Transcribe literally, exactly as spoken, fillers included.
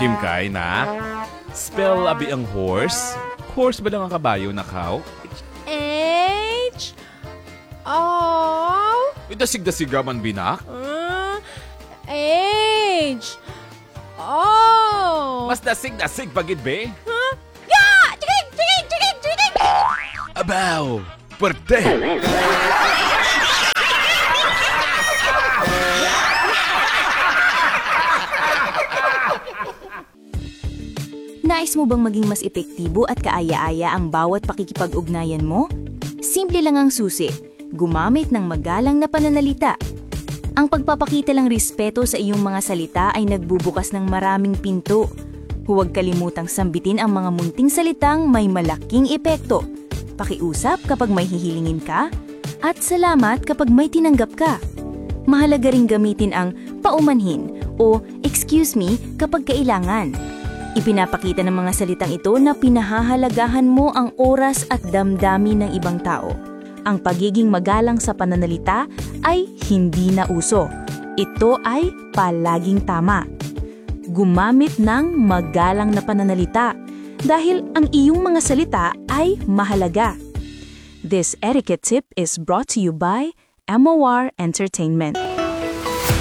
Kim Kay na? Spell abi ang horse? Horse ba lang ang kabayo na kaw? H O Idasig-dasiga man binak? uh, H O Mas dasig-dasig pagid be? Huh? Yeah! Chikig! Chikig! Chikig! Chikig! Abaw! Perte! Nais mo bang maging mas epektibo at kaaya-aya ang bawat pakikipag-ugnayan mo? Simple lang ang susi, gumamit ng magalang na pananalita. Ang pagpapakita ng respeto sa iyong mga salita ay nagbubukas ng maraming pinto. Huwag kalimutang sambitin ang mga munting salitang may malaking epekto. Pakiusap kapag may hihilingin ka, at salamat kapag may tinanggap ka. Mahalaga ring gamitin ang paumanhin o excuse me kapag kailangan. Ipinapakita ng mga salitang ito na pinahahalagahan mo ang oras at damdamin ng ibang tao. Ang pagiging magalang sa pananalita ay hindi na uso. Ito ay palaging tama. Gumamit ng magalang na pananalita dahil ang iyong mga salita ay mahalaga. This etiquette tip is brought to you by M O R Entertainment.